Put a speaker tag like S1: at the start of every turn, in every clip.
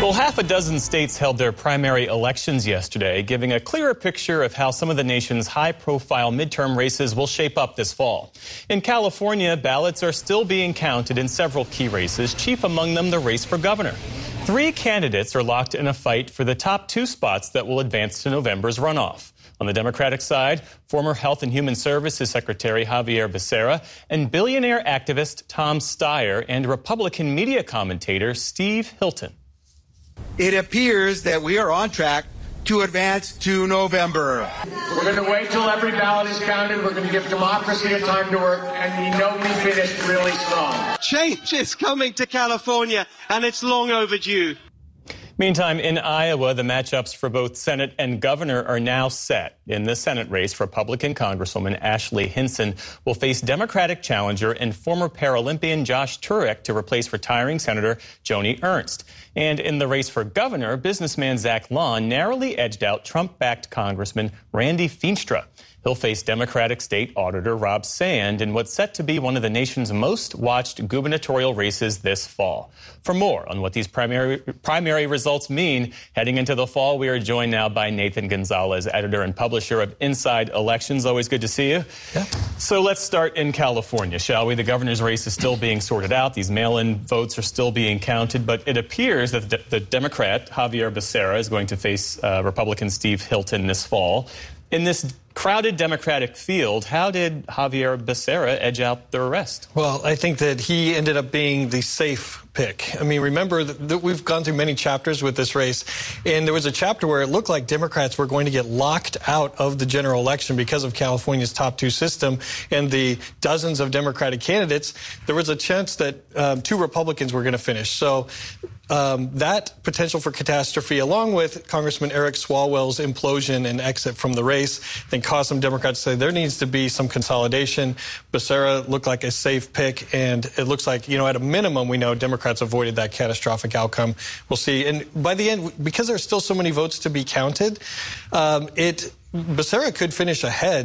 S1: Well, half a dozen states held their primary elections yesterday, giving a clearer picture of how some of the nation's high-profile midterm races will shape up this fall. In California, ballots are still being counted in several key races, chief among them the race for governor. 3 candidates are locked in a fight for the top 2 spots that will advance to November's runoff. On the Democratic side, former Health and Human Services Secretary Xavier Becerra and billionaire activist Tom Steyer and Republican media commentator Steve Hilton.
S2: It appears that we are on track to advance to November.
S3: We're going to wait till every ballot is counted. We're going to give democracy a time to work, and we know we finished really strong.
S4: Change is coming to California, and it's long overdue.
S1: Meantime, in Iowa, the matchups for both Senate and governor are now set. In the Senate race, Republican Congresswoman Ashley Hinson will face Democratic challenger and former Paralympian Josh Turek to replace retiring Senator Joni Ernst. And in the race for governor, businessman Zach Long narrowly edged out Trump-backed Congressman Randy Feenstra. He'll face Democratic State Auditor Rob Sand in what's set to be one of the nation's most watched gubernatorial races this fall. For more on what these primary results mean heading into the fall, we are joined now by Nathan Gonzalez, editor and publisher of Inside Elections. Always good to see you.
S5: Yeah.
S1: So let's start in California, shall we? The governor's race is still being sorted out. These mail-in votes are still being counted, but it appears that the Democrat, Xavier Becerra, is going to face Republican Steve Hilton this fall. In this crowded Democratic field, how did Xavier Becerra edge out the rest?
S5: Well, I think that he ended up being the safe pick. I mean, remember that we've gone through many chapters with this race, and there was a chapter where it looked like Democrats were going to get locked out of the general election because of California's top 2 system and the dozens of Democratic candidates. There was a chance that 2 Republicans were going to finish. So that potential for catastrophe, along with Congressman Eric Swalwell's implosion and exit from the race, then caused some Democrats to say there needs to be some consolidation. Becerra looked like a safe pick, and it looks like, at a minimum, we know Democrats avoided that catastrophic outcome. We'll see. And by the end, because there's still so many votes to be counted, Becerra could finish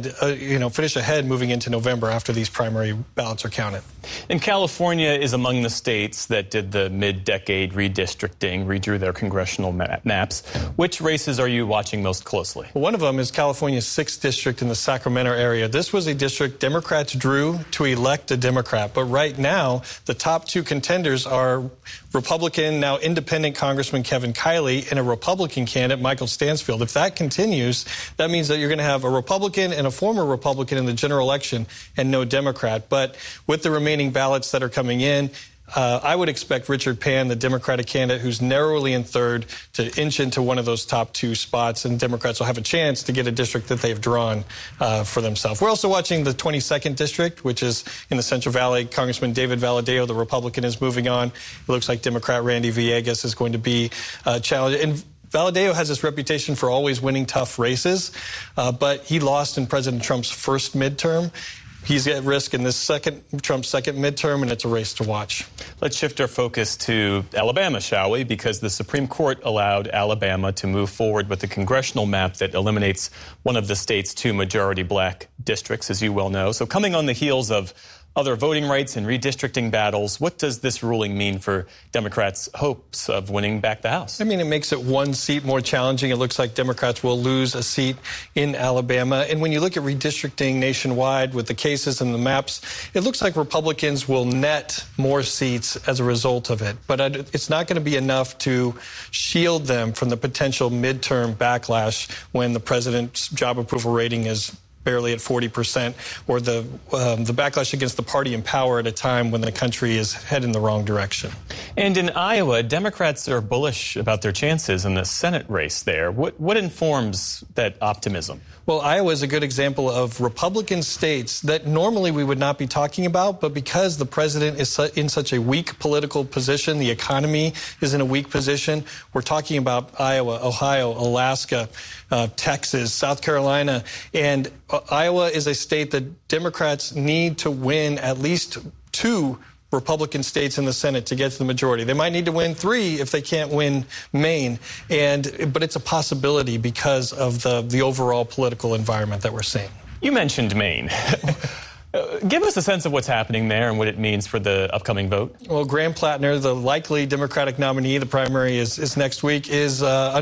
S5: ahead moving into November after these primary ballots are counted.
S1: And California is among the states that did the mid-decade redistricting, redrew their congressional maps. Which races are you watching most closely?
S5: Well, one of them is California's 6th district in the Sacramento area. This was a district Democrats drew to elect a Democrat. But right now, the top 2 contenders are Republican, now independent Congressman Kevin Kiley, and a Republican candidate, Michael Stansfield. If that continues, that means that you're going to have a Republican and a former Republican in the general election and no Democrat. But with the remaining ballots that are coming in, I would expect Richard Pan, the Democratic candidate who's narrowly in 3rd, to inch into one of those top 2 spots, and Democrats will have a chance to get a district that they've drawn for themselves. We're also watching the 22nd district, which is in the Central Valley. Congressman David Valadao, the Republican, is moving on. It looks like Democrat Randy Villegas is going to be challenged. And Valadao has this reputation for always winning tough races, but he lost in President Trump's first midterm. He's at risk in this Trump's second midterm, and it's a race to watch.
S1: Let's shift our focus to Alabama, shall we? Because the Supreme Court allowed Alabama to move forward with a congressional map that eliminates one of the state's 2 majority black districts, as you well know. So coming on the heels of other voting rights and redistricting battles, what does this ruling mean for Democrats' hopes of winning back the House?
S5: I mean, it makes it 1 seat more challenging. It looks like Democrats will lose a seat in Alabama. And when you look at redistricting nationwide with the cases and the maps, it looks like Republicans will net more seats as a result of it. But it's not going to be enough to shield them from the potential midterm backlash when the president's job approval rating is barely at 40%, or the backlash against the party in power at a time when the country is heading the wrong direction.
S1: And in Iowa, Democrats are bullish about their chances in the Senate race there. What informs that optimism?
S5: Well, Iowa is a good example of Republican states that normally we would not be talking about, but because the president is in such a weak political position, the economy is in a weak position, we're talking about Iowa, Ohio, Alaska, Texas, South Carolina, and Iowa is a state that Democrats need to win at least 2 Republican states in the Senate to get to the majority. They might need to win 3 if they can't win Maine, but it's a possibility because of the overall political environment that we're seeing.
S1: You mentioned Maine. Give us a sense of what's happening there and what it means for the upcoming vote.
S5: Well, Graham Plattner, the likely Democratic nominee, the primary is next week, is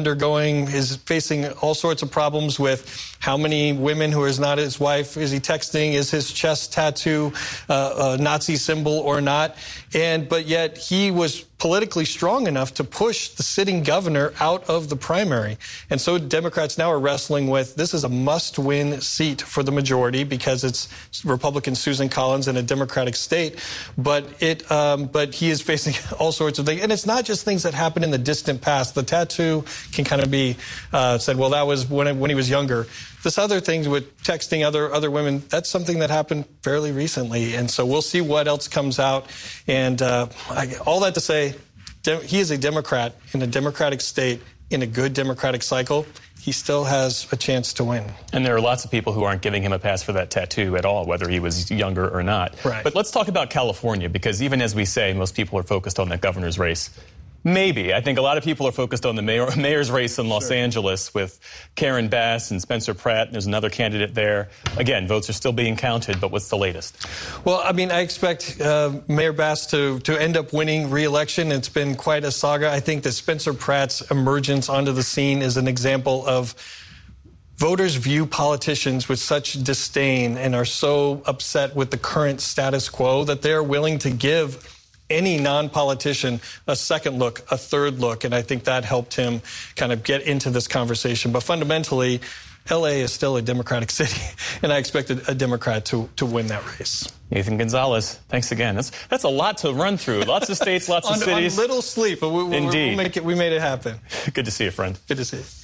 S5: facing all sorts of problems with how many women who is not his wife is he texting, is his chest tattoo a Nazi symbol or not, but yet he was politically strong enough to push the sitting governor out of the primary. And so Democrats now are wrestling with, this is a must-win seat for the majority because it's Republican Susan Collins in a Democratic state, but he is facing all sorts of things. And it's not just things that happen in the distant past. The tattoo can kind of be said, well, that was when he was younger. This other thing with texting other women, that's something that happened fairly recently. And so we'll see what else comes out. And all that to say, he is a Democrat in a Democratic state in a good Democratic cycle. He still has a chance to win.
S1: And there are lots of people who aren't giving him a pass for that tattoo at all, whether he was younger or not.
S5: Right.
S1: But let's talk about California, because even as we say, most people are focused on that governor's race. Maybe. I think a lot of people are focused on the mayor's race in Los Angeles with Karen Bass and Spencer Pratt. There's another candidate there. Again, votes are still being counted, but what's the latest?
S5: Well, I mean, I expect Mayor Bass to end up winning re-election. It's been quite a saga. I think that Spencer Pratt's emergence onto the scene is an example of voters view politicians with such disdain and are so upset with the current status quo that they're willing to give any non-politician a second look, a third look, and I think that helped him kind of get into this conversation. But fundamentally, L.A. is still a Democratic city, and I expected a Democrat to win that race.
S1: Nathan Gonzalez, thanks again. That's a lot to run through. Lots of states, lots of cities.
S5: On little sleep, but
S1: Indeed.
S5: we made it happen.
S1: Good to see you, friend.
S5: Good to see you.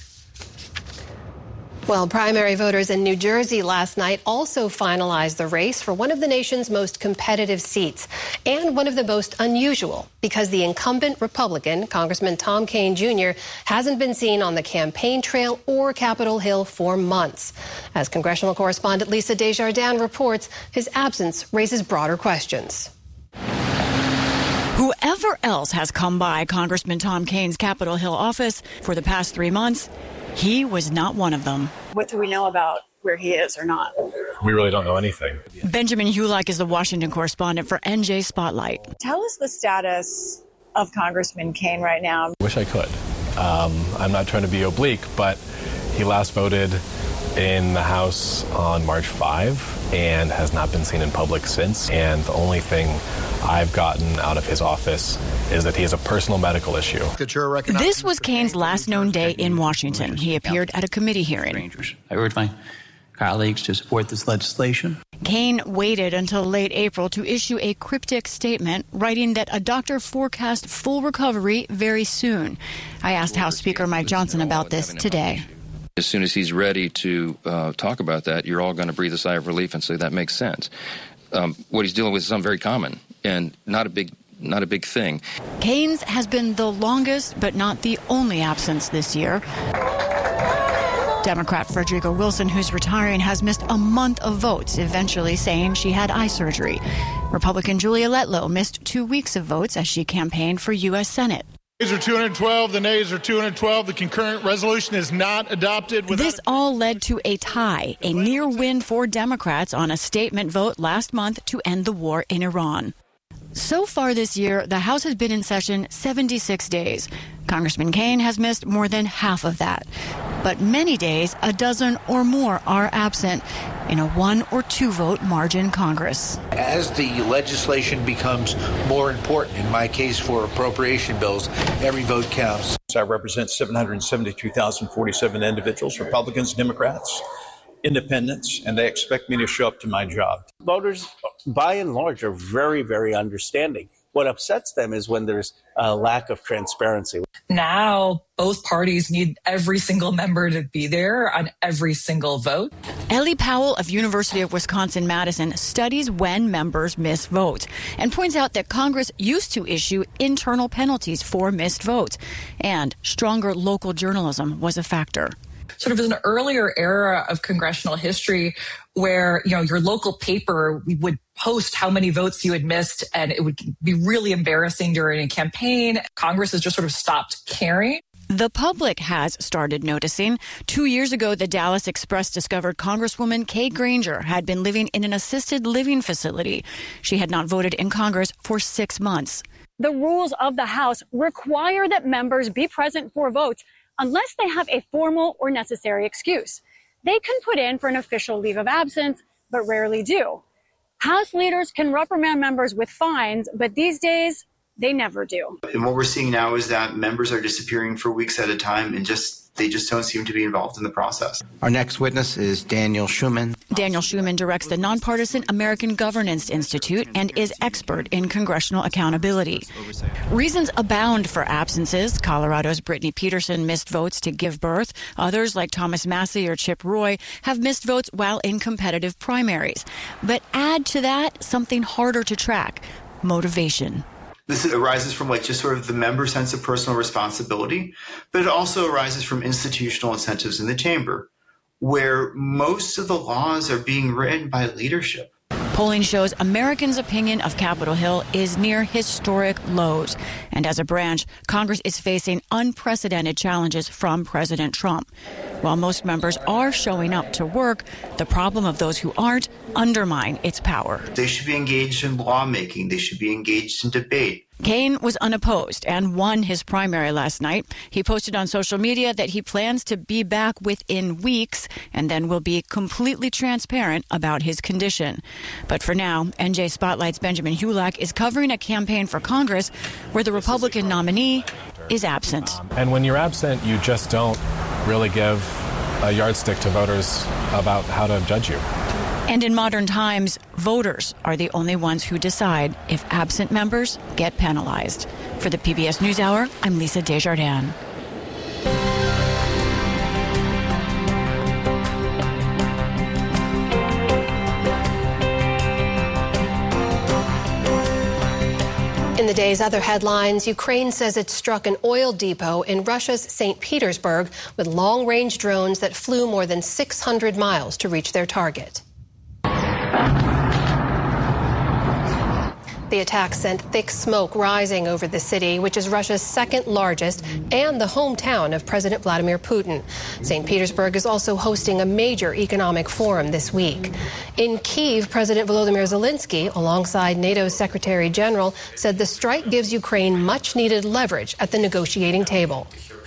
S6: Well, primary voters in New Jersey last night also finalized the race for one of the nation's most competitive seats and one of the most unusual because the incumbent Republican, Congressman Tom Kean Jr., hasn't been seen on the campaign trail or Capitol Hill for months. As congressional correspondent Lisa Desjardins reports, his absence raises broader questions.
S7: Whoever else has come by Congressman Tom Kean's Capitol Hill office for the past 3 months, he was not one of them.
S8: What do we know about where he is or not?
S9: We really don't know anything.
S7: Benjamin Hulik is the Washington correspondent for NJ Spotlight.
S8: Tell us the status of Congressman Kean right now.
S9: Wish I could. I'm not trying to be oblique, but he last voted in the House on March 5 and has not been seen in public since. And the only thing I've gotten out of his office is that he has a personal medical issue.
S7: This was Kean's last known day in Washington. He appeared at a committee hearing.
S10: I urge my colleagues to support this legislation.
S7: Kean waited until late April to issue a cryptic statement, writing that a doctor forecast full recovery very soon. I asked House Speaker Mike Johnson about this today.
S11: As soon as he's ready to talk about that, you're all going to breathe a sigh of relief and say that makes sense. What he's dealing with is something very common and not a big thing.
S7: Kean's has been the longest but not the only absence this year. Democrat Frederica Wilson, who's retiring, has missed a month of votes, eventually saying she had eye surgery. Republican Julia Letlow missed 2 weeks of votes as she campaigned for U.S. Senate.
S12: The nays are 212. The nays are 212. The concurrent resolution is not adopted.
S7: This all led to a tie, a near win for Democrats on a statement vote last month to end the war in Iran. So far this year, the House has been in session 76 days. Congressman Kean has missed more than half of that. But many days, a dozen or more are absent in a 1 or 2 vote margin Congress.
S13: As the legislation becomes more important, in my case for appropriation bills, every vote counts.
S14: I represent 772,047 individuals, Republicans, Democrats, independents, and they expect me to show up to my job.
S15: Voters, by and large, are very, very understanding. What upsets them is when there's a lack of transparency.
S16: Now, both parties need every single member to be there on every single vote.
S7: Ellie Powell of University of Wisconsin-Madison studies when members miss votes and points out that Congress used to issue internal penalties for missed votes, and stronger local journalism was a factor.
S16: Sort of an earlier era of congressional history where, your local paper would post how many votes you had missed, and it would be really embarrassing during a campaign. Congress has just sort of stopped caring.
S7: The public has started noticing. 2 years ago, the Dallas Express discovered Congresswoman Kay Granger had been living in an assisted living facility. She had not voted in Congress for 6 months.
S17: The rules of the House require that members be present for votes unless they have a formal or necessary excuse. They can put in for an official leave of absence, but rarely do. House leaders can reprimand members with fines, but these days, they never do.
S18: And what we're seeing now is that members are disappearing for weeks at a time and they just don't seem to be involved in the process.
S19: Our next witness is Daniel Schuman.
S7: Daniel Schuman directs the nonpartisan American Governance Institute and is expert in congressional accountability. Reasons abound for absences. Colorado's Brittany Peterson missed votes to give birth. Others, like Thomas Massie or Chip Roy, have missed votes while in competitive primaries. But add to that something harder to track: motivation.
S18: This arises from just sort of the member sense of personal responsibility, but it also arises from institutional incentives in the chamber, where most of the laws are being written by leadership.
S7: Polling shows Americans' opinion of Capitol Hill is near historic lows. And as a branch, Congress is facing unprecedented challenges from President Trump. While most members are showing up to work, the problem of those who aren't undermine its power.
S18: They should be engaged in lawmaking. They should be engaged in debate.
S7: Kaine was unopposed and won his primary last night. He posted on social media that he plans to be back within weeks and then will be completely transparent about his condition. But for now, NJ Spotlight's Benjamin Hulak is covering a campaign for Congress where the Republican nominee is absent.
S9: And when you're absent, you just don't really give a yardstick to voters about how to judge you.
S7: And in modern times, voters are the only ones who decide if absent members get penalized. For the PBS NewsHour, I'm Lisa Desjardins.
S6: In the day's other headlines, Ukraine says it struck an oil depot in Russia's St. Petersburg with long-range drones that flew more than 600 miles to reach their target. The attack sent thick smoke rising over the city, which is Russia's second largest and the hometown of President Vladimir Putin. St. Petersburg is also hosting a major economic forum this week. In Kyiv, President Volodymyr Zelensky, alongside NATO's Secretary General, said the strike gives Ukraine much-needed leverage at the negotiating table.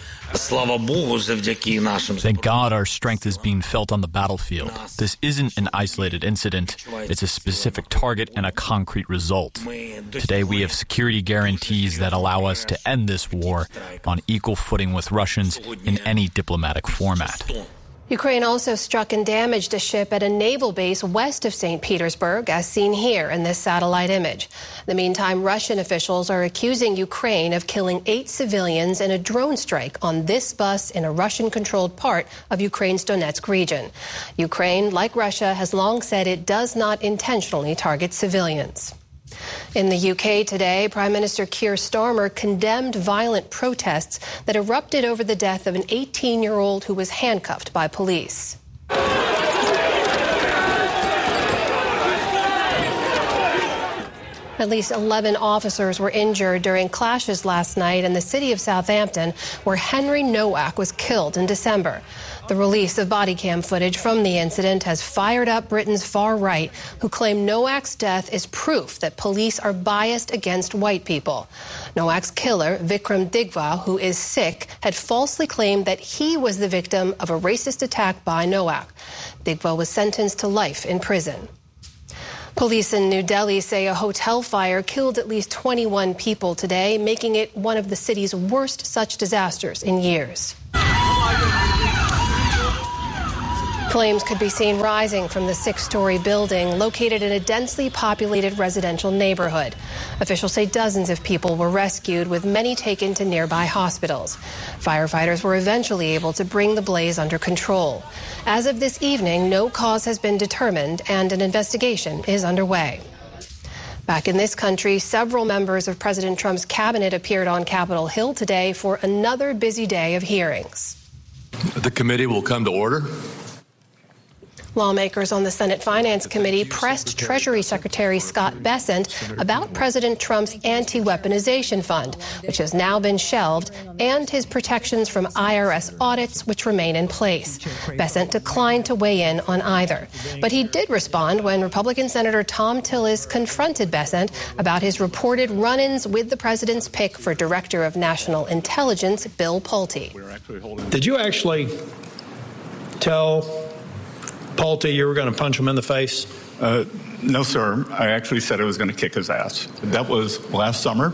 S20: Thank God our strength is being felt on the battlefield. This isn't an isolated incident. It's a specific target and a concrete result. Today we have security guarantees that allow us to end this war on equal footing with Russians in any diplomatic format.
S6: Ukraine also struck and damaged a ship at a naval base west of St. Petersburg, as seen here in this satellite image. In the meantime, Russian officials are accusing Ukraine of killing 8 civilians in a drone strike on this bus in a Russian-controlled part of Ukraine's Donetsk region. Ukraine, like Russia, has long said it does not intentionally target civilians. In the UK today, Prime Minister Keir Starmer condemned violent protests that erupted over the death of an 18-year-old who was handcuffed by police. At least 11 officers were injured during clashes last night in the city of Southampton, where Henry Nowak was killed in December. The release of body cam footage from the incident has fired up Britain's far right, who claim Nowak's death is proof that police are biased against white people. Nowak's killer, Vikram Digwa, who is Sikh, had falsely claimed that he was the victim of a racist attack by Nowak. Digwa was sentenced to life in prison. Police in New Delhi say a hotel fire killed at least 21 people today, making it one of the city's worst such disasters in years. Flames could be seen rising from the 6-story building located in a densely populated residential neighborhood. Officials say dozens of people were rescued, with many taken to nearby hospitals. Firefighters were eventually able to bring the blaze under control. As of this evening, no cause has been determined and an investigation is underway. Back in this country, several members of President Trump's cabinet appeared on Capitol Hill today for another busy day of hearings.
S21: The committee will come to order.
S6: Lawmakers on the Senate Finance Committee pressed Treasury Secretary Scott Bessent about President Trump's anti-weaponization fund, which has now been shelved, and his protections from IRS audits, which remain in place. Bessent declined to weigh in on either. But he did respond when Republican Senator Thom Tillis confronted Bessent about his reported run-ins with the president's pick for Director of National Intelligence, Bill Pulte.
S21: Did you actually tell Pulte you were going to punch him in the face?
S22: No, sir. I actually said I was going to kick his ass. That was last summer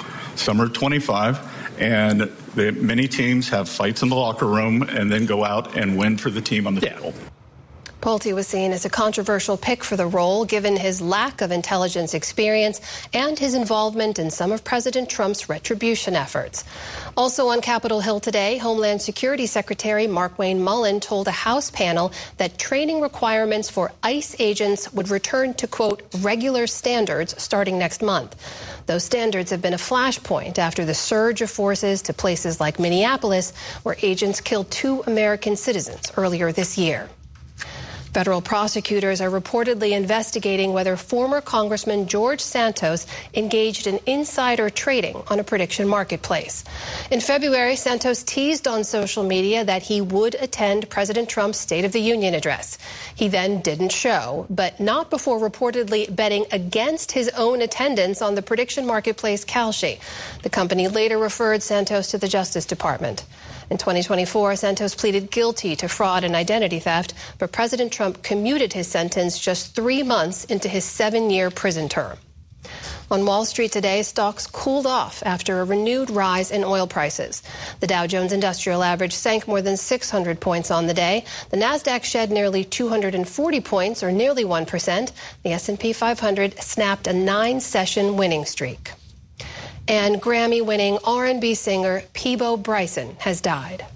S22: 25, and many teams have fights in the locker room and then go out and win for the team on the field.
S6: Pulte was seen as a controversial pick for the role, given his lack of intelligence experience and his involvement in some of President Trump's retribution efforts. Also on Capitol Hill today, Homeland Security Secretary Markwayne Mullin told a House panel that training requirements for ICE agents would return to, quote, regular standards starting next month. Those standards have been a flashpoint after the surge of forces to places like Minneapolis, where agents killed 2 American citizens earlier this year. Federal prosecutors are reportedly investigating whether former Congressman George Santos engaged in insider trading on a prediction marketplace. In February, Santos teased on social media that he would attend President Trump's State of the Union address. He then didn't show, but not before reportedly betting against his own attendance on the prediction marketplace Kalshi. The company later referred Santos to the Justice Department. In 2024, Santos pleaded guilty to fraud and identity theft, but President Trump commuted his sentence just 3 months into his 7-year prison term. On Wall Street today, stocks cooled off after a renewed rise in oil prices. The Dow Jones Industrial Average sank more than 600 points on the day. The Nasdaq shed nearly 240 points, or nearly 1%. The S&P 500 snapped a 9-session winning streak. And Grammy-winning R&B singer Peabo Bryson has died.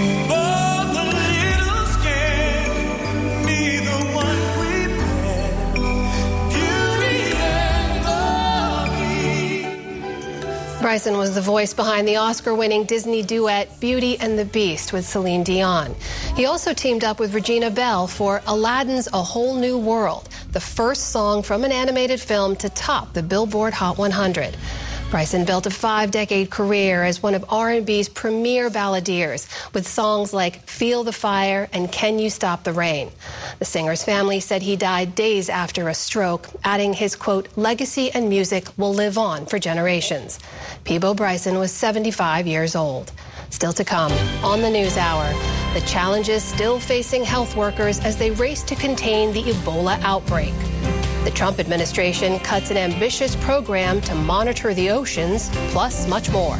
S6: Bryson was the voice behind the Oscar-winning Disney duet Beauty and the Beast with Celine Dion. He also teamed up with Regina Bell for Aladdin's A Whole New World, the first song from an animated film to top the Billboard Hot 100. Bryson built a 5-decade career as one of R&B's premier balladeers, with songs like Feel the Fire and Can You Stop the Rain. The singer's family said he died days after a stroke, adding his, quote, legacy and music will live on for generations. Peabo Bryson was 75 years old. Still to come on the NewsHour, the challenges still facing health workers as they race to contain the Ebola outbreak. The Trump administration cuts an ambitious program to monitor the oceans, plus much more.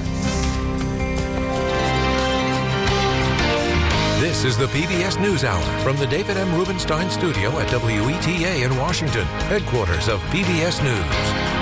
S23: This is the PBS NewsHour from the David M. Rubenstein studio at WETA in Washington, headquarters of PBS News.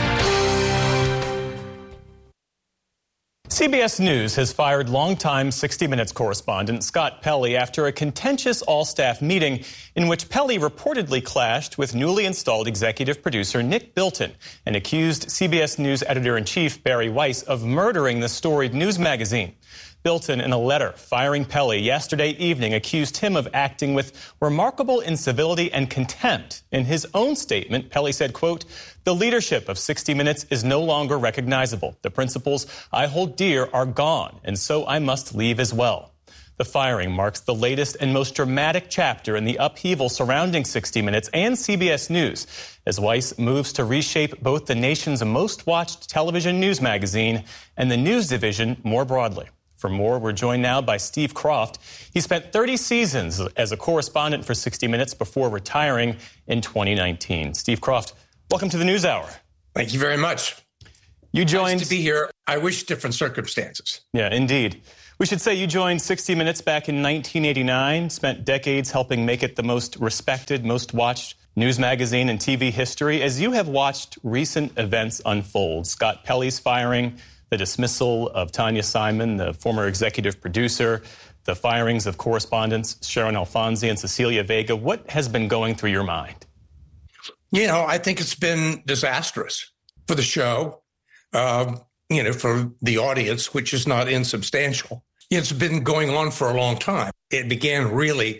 S1: CBS News has fired longtime 60 Minutes correspondent Scott Pelley after a contentious all-staff meeting in which Pelley reportedly clashed with newly installed executive producer Nick Bilton and accused CBS News editor-in-chief Barry Weiss of murdering the storied news magazine. Bilton, in a letter firing Pelley yesterday evening, accused him of acting with remarkable incivility and contempt. In his own statement, Pelley said, quote, the leadership of 60 Minutes is no longer recognizable. The principles I hold dear are gone, and so I must leave as well. The firing marks the latest and most dramatic chapter in the upheaval surrounding 60 Minutes and CBS News, as Weiss moves to reshape both the nation's most watched television news magazine and the news division more broadly. For more, we're joined now by Steve Kroft. He spent 30 seasons as a correspondent for 60 Minutes before retiring in 2019. Steve Kroft, welcome to the NewsHour.
S24: Thank you very much.
S1: You joined...
S24: Nice to be here. I wish different circumstances.
S1: Yeah, indeed. We should say you joined 60 Minutes back in 1989, spent decades helping make it the most respected, most watched news magazine in TV history. As you have watched recent events unfold, Scott Pelley's firing, the dismissal of Tanya Simon, the former executive producer, the firings of correspondents Sharon Alfonsi and Cecilia Vega. What has been going through your mind?
S24: You know, I think it's been disastrous for the show, for the audience, which is not insubstantial. It's been going on for a long time. It began really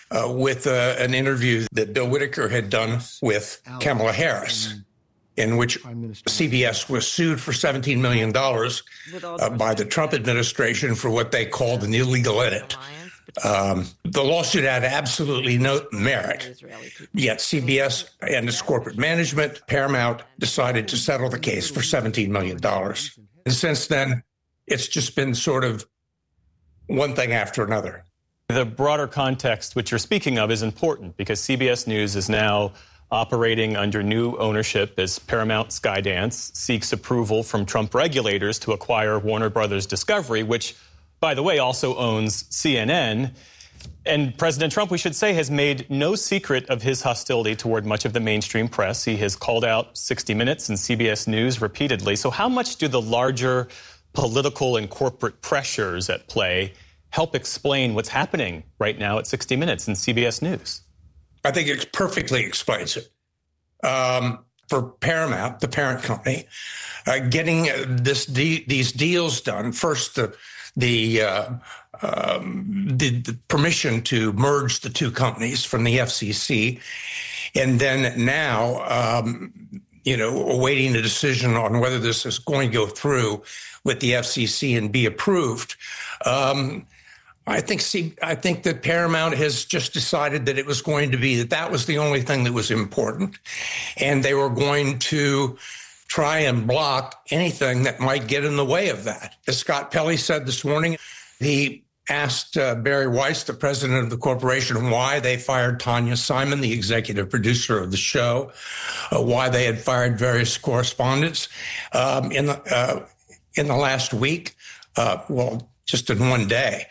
S24: with an interview that Bill Whitaker had done with Kamala Harris, in which CBS was sued for $17 million by the Trump administration for what they called an illegal edit. The lawsuit had absolutely no merit, yet CBS and its corporate management, Paramount, decided to settle the case for $17 million. And since then, it's just been sort of one thing after another.
S1: The broader context which you're speaking of is important because CBS News is now operating under new ownership as Paramount Skydance seeks approval from Trump regulators to acquire Warner Brothers Discovery, which, by the way, also owns CNN. And President Trump, we should say, has made no secret of his hostility toward much of the mainstream press. He has called out 60 Minutes and CBS News repeatedly. So how much do the larger political and corporate pressures at play help explain what's happening right now at 60 Minutes and CBS News?
S24: I think it perfectly explains it. For Paramount, the parent company, getting these deals done, first the permission to merge the two companies from the FCC, and then now, awaiting a decision on whether this is going to go through with the FCC and be approved. I think that Paramount has just decided that it was going to be that was the only thing that was important, and they were going to try and block anything that might get in the way of that. As Scott Pelley said this morning, he asked Barry Weiss, the president of the corporation, why they fired Tanya Simon, the executive producer of the show, why they had fired various correspondents in the last week. Just in one day.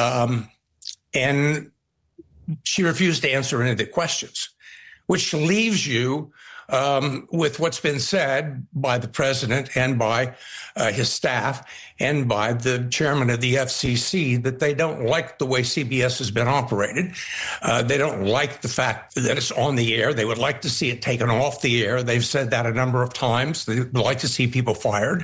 S24: And she refused to answer any of the questions, which leaves you with what's been said by the president and by his staff and by the chairman of the FCC that they don't like the way CBS has been operated. They don't like the fact that it's on the air. They would like to see it taken off the air. They've said that a number of times. They would like to see people fired.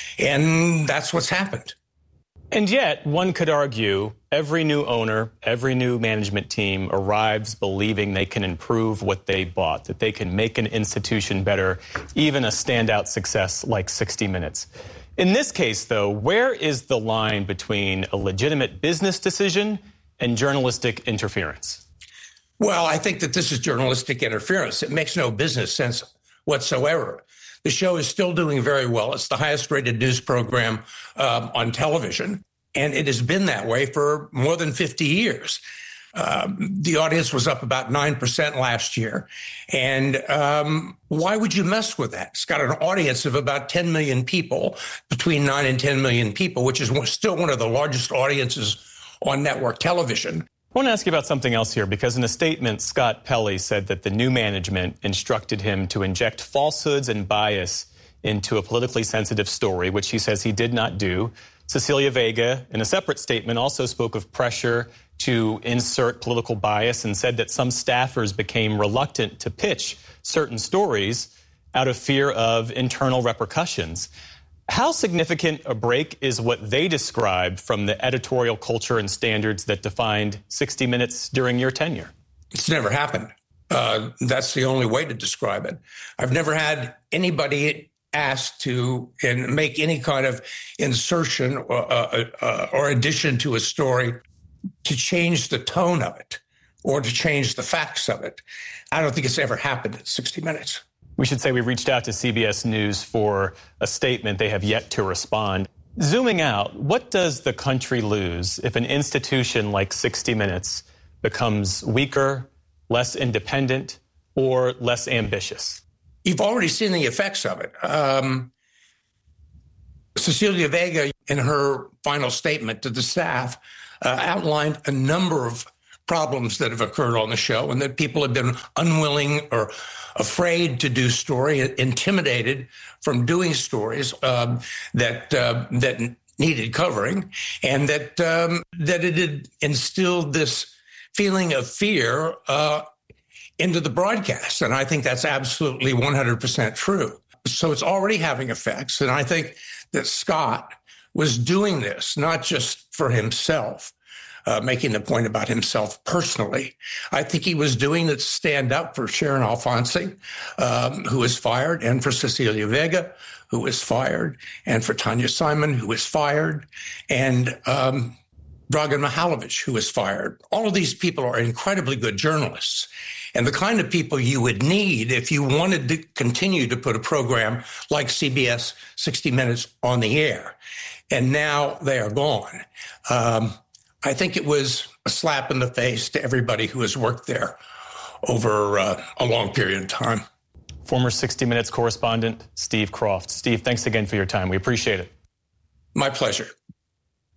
S24: And that's what's happened.
S1: And yet, one could argue every new owner, every new management team arrives believing they can improve what they bought, that they can make an institution better, even a standout success like 60 Minutes. In this case, though, where is the line between a legitimate business decision and journalistic interference?
S24: Well, I think that this is journalistic interference. It makes no business sense whatsoever. The show is still doing very well. It's the highest rated news program on television, and it has been that way for more than 50 years. The audience was up about 9% last year. And why would you mess with that? It's got an audience of about 10 million people, between 9 and 10 million people, which is still one of the largest audiences on network television.
S1: I want to ask you about something else here, because in a statement, Scott Pelley said that the new management instructed him to inject falsehoods and bias into a politically sensitive story, which he says he did not do. Cecilia Vega, in a separate statement, also spoke of pressure to insert political bias and said that some staffers became reluctant to pitch certain stories out of fear of internal repercussions. How significant a break is what they described from the editorial culture and standards that defined 60 Minutes during your tenure?
S24: It's never happened. That's the only way to describe it. I've never had anybody asked to make any kind of insertion or addition to a story to change the tone of it or to change the facts of it. I don't think it's ever happened at 60 Minutes.
S1: We should say we reached out to CBS News for a statement. They have yet to respond. Zooming out, what does the country lose if an institution like 60 Minutes becomes weaker, less independent, or less ambitious?
S24: You've already seen the effects of it. Cecilia Vega, in her final statement to the staff, outlined a number of problems that have occurred on the show and that people have been unwilling or afraid to do story, intimidated from doing stories that needed covering, and that it had instilled this feeling of fear into the broadcast. And I think that's absolutely 100% true. So it's already having effects. And I think that Scott was doing this not just for himself, making the point about himself personally. I think he was doing it to stand up for Sharon Alfonsi, who was fired, and for Cecilia Vega, who was fired, and for Tanya Simon, who was fired, and Dragan Mihailovich, who was fired. All of these people are incredibly good journalists and the kind of people you would need if you wanted to continue to put a program like CBS 60 Minutes on the air. And now they are gone. I think it was a slap in the face to everybody who has worked there over a long period of time.
S1: Former 60 Minutes correspondent Steve Kroft. Steve, thanks again for your time. We appreciate it.
S24: My pleasure.